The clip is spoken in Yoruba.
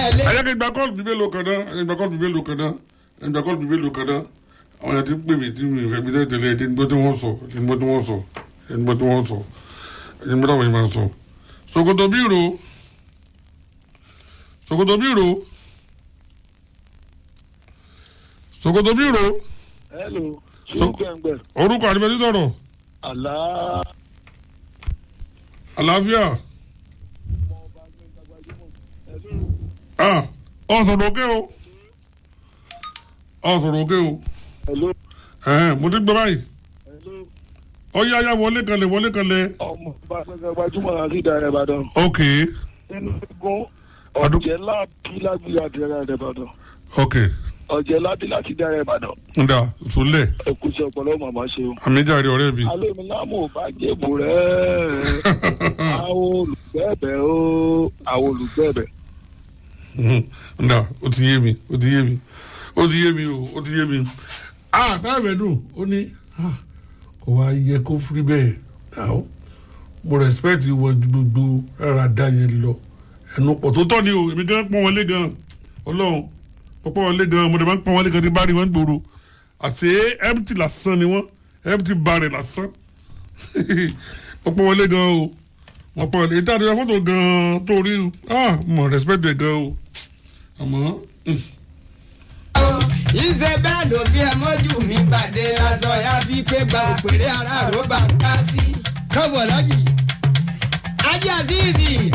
tẹ́lẹ̀. ayé kí n gba kọ́ọ̀lù bíbélì lókan náà àwọn yàtí pè mí tí mi fẹ́ mi tẹ́lẹ̀ ẹni gbọ́ tí wọ́n sọ ẹni gbọ́ tí wọ́n sọ ṣòkòtò bírò hello ṣùgbọ́n orúkọ àdìbẹ́tì sọ̀rọ̀ àlàáfíà ọ̀sọ̀rọ̀ òkè o mo ti gbọ́ báyìí ọyá ayá wọlé kanlẹ̀. ọmọ bá gbajúmọ̀ àti ìdarí ìbàdàn. ok. nínú igun ọ̀jẹ̀ láàbí lágbègbè àti ìdarí ìbàdàn. ok. ọ̀jẹ̀ lábí láti ìdarí ìbàdàn. nda sọlẹ̀. ẹkùsẹ̀ ọ̀pọ̀lọpọ̀ màmá ṣe o. àmì jàre ọ̀rẹ́ mi. alómi lámù bá jébù rẹ̀ àwọn olùgbẹ̀bẹ̀. nda ó ti yé mi. táàbẹ̀ dùn ó ní kò wá yẹ kó firi bẹ́ẹ̀ mo respect wọn ju gbogbo rárá dá yẹn lọ ẹnu pọ̀ tó tọ́ ni o èmi gan pọ́n wọlé gan ọlọ́run pọ́n wọlé gan mo dẹ̀ máa ń pọ́n wọlé gan tí bá rí wọn gbòòrò àṣé empty lásán ni wọ́n empty barrel lásán pọ́n wọlé gan o wọ́n pọ́n wọlé ètò àdéhùn fọ́tò gan tó rí mo respect ẹ̀ gan o àmọ́. ìṣe bẹ́ẹ̀ ló bí ẹ mọ́jú mi pàdé lásán ya fi pé gba òpèrè ara ró bá ń ká sí. kọ́bọ̀ lọ́jì ajé àzíìzì.